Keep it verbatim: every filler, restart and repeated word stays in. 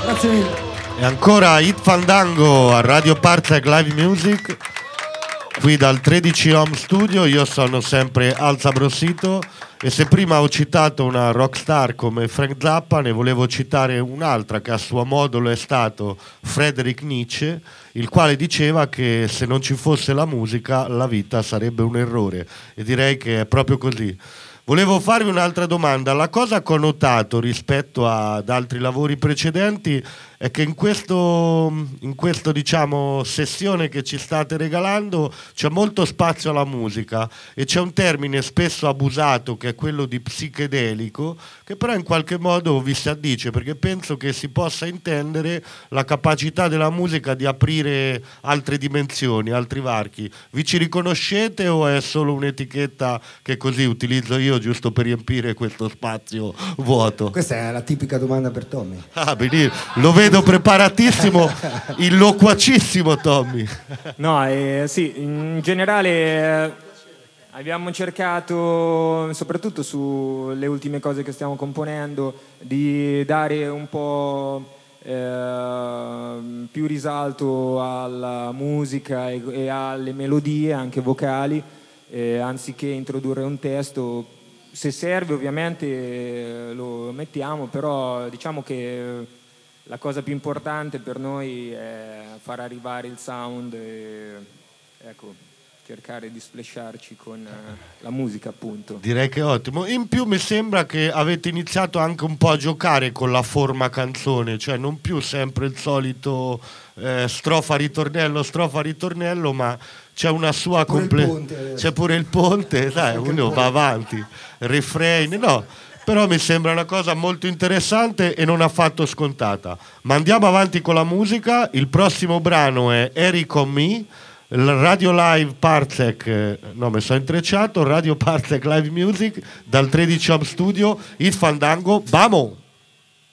Grazie mille. E ancora Hit Fandango a Radio Parzec Live Music, qui dal tredici Home Studio. Io sono sempre Alza Brossito e se prima ho citato una rockstar come Frank Zappa, ne volevo citare un'altra che a suo modo lo è stato, Friedrich Nietzsche, il quale diceva che se non ci fosse la musica la vita sarebbe un errore, e direi che è proprio così. Volevo farvi un'altra domanda. La cosa che ho notato rispetto ad altri lavori precedenti è che in questo, in questo diciamo sessione che ci state regalando c'è molto spazio alla musica e c'è un termine spesso abusato che è quello di psichedelico, che però in qualche modo vi si addice, perché penso che si possa intendere la capacità della musica di aprire altre dimensioni, altri varchi. Vi ci riconoscete o è solo un'etichetta che così utilizzo io giusto per riempire questo spazio vuoto? Questa è la tipica domanda per Tommy. Ah, benissimo. Lo vedo preparatissimo, il loquacissimo Tommy. No, eh, sì, in generale eh, abbiamo cercato, soprattutto sulle ultime cose che stiamo componendo, di dare un po' eh, più risalto alla musica e, e alle melodie, anche vocali, eh, anziché introdurre un testo. Se serve ovviamente eh, lo mettiamo, però diciamo che la cosa più importante per noi è far arrivare il sound e ecco, cercare di splasharci con uh, la musica, appunto. Direi che è ottimo. In più mi sembra che avete iniziato anche un po' a giocare con la forma canzone, cioè non più sempre il solito eh, strofa ritornello strofa ritornello, ma c'è una sua completa, c'è pure il ponte, dai, uno va avanti, refrain, no. Però mi sembra una cosa molto interessante e non affatto scontata. Ma andiamo avanti con la musica. Il prossimo brano è Eric on Me, il Radio Live Parzec, no, mi sono intrecciato, Radio Parzec Live Music dal tredici Home Studio, Hit Fandango, vamo!